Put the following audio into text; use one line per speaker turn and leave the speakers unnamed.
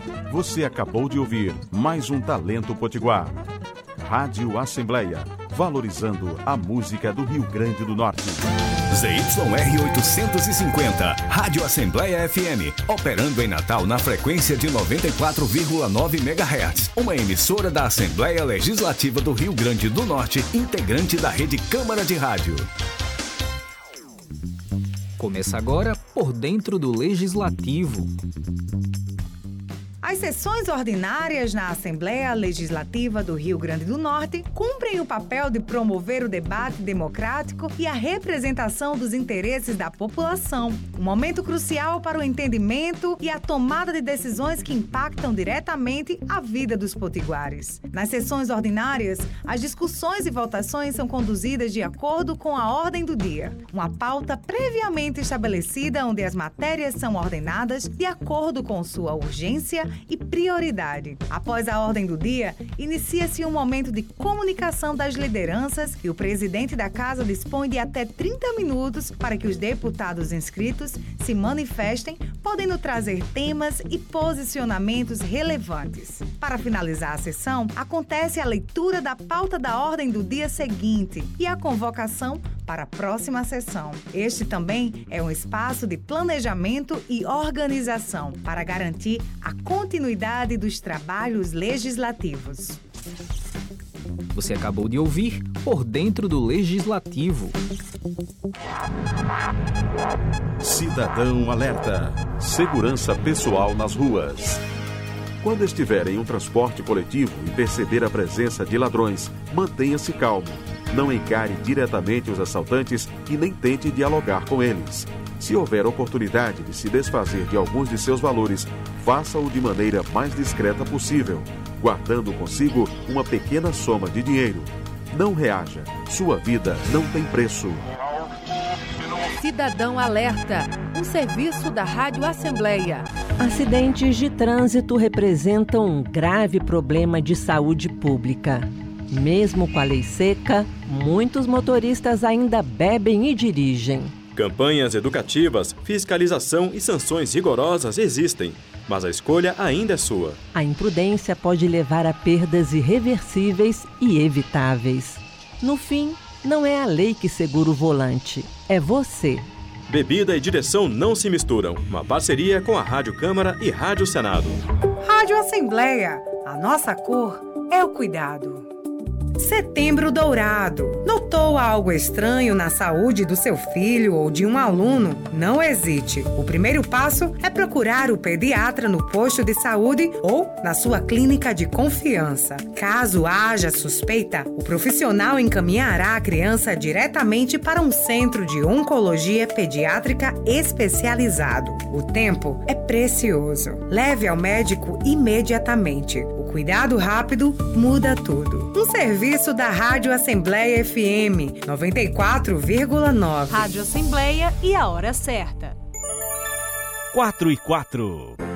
Você acabou de ouvir mais um Talento Potiguar. Rádio Assembleia, valorizando a música do Rio Grande do Norte.
ZYR 850, Rádio Assembleia FM, operando em Natal na frequência de 94,9 MHz. Uma emissora da Assembleia Legislativa do Rio Grande do Norte, integrante da Rede Câmara de Rádio.
Começa agora Por Dentro do Legislativo.
As sessões ordinárias na Assembleia Legislativa do Rio Grande do Norte cumprem o papel de promover o debate democrático e a representação dos interesses da população. Um momento crucial para o entendimento e a tomada de decisões que impactam diretamente a vida dos potiguares. Nas sessões ordinárias, as discussões e votações são conduzidas de acordo com a ordem do dia, uma pauta previamente estabelecida onde as matérias são ordenadas de acordo com sua urgência e prioridade. Após a ordem do dia, inicia-se um momento de comunicação das lideranças e o presidente da casa dispõe de até 30 minutos para que os deputados inscritos se manifestem, podendo trazer temas e posicionamentos relevantes. Para finalizar a sessão, acontece a leitura da pauta da ordem do dia seguinte e a convocação para a próxima sessão. Este também é um espaço de planejamento e organização para garantir a continuidade dos trabalhos legislativos.
Você acabou de ouvir Por Dentro do Legislativo.
Cidadão Alerta. Segurança pessoal nas ruas. Quando estiver em um transporte coletivo e perceber a presença de ladrões, mantenha-se calmo. Não encare diretamente os assaltantes e nem tente dialogar com eles. Se houver oportunidade de se desfazer de alguns de seus valores, faça-o de maneira mais discreta possível, guardando consigo uma pequena soma de dinheiro. Não reaja. Sua vida não tem preço.
Cidadão Alerta, um serviço da Rádio Assembleia.
Acidentes de trânsito representam um grave problema de saúde pública. Mesmo com a lei seca, muitos motoristas ainda bebem e dirigem.
Campanhas educativas, fiscalização e sanções rigorosas existem, mas a escolha ainda é sua.
A imprudência pode levar a perdas irreversíveis e evitáveis. No fim, não é a lei que segura o volante, é você.
Bebida e direção não se misturam. Uma parceria com a Rádio Câmara e Rádio Senado.
Rádio Assembleia, a nossa cor é o cuidado. Setembro Dourado. Notou algo estranho na saúde do seu filho ou de um aluno? Não hesite. O primeiro passo é procurar o pediatra no posto de saúde ou na sua clínica de confiança. Caso haja suspeita, o profissional encaminhará a criança diretamente para um centro de oncologia pediátrica especializado. O tempo é precioso. Leve ao médico imediatamente. O cuidado rápido muda tudo. Um serviço da Rádio Assembleia FM 94,9.
Rádio Assembleia e a hora certa.
4 e 4.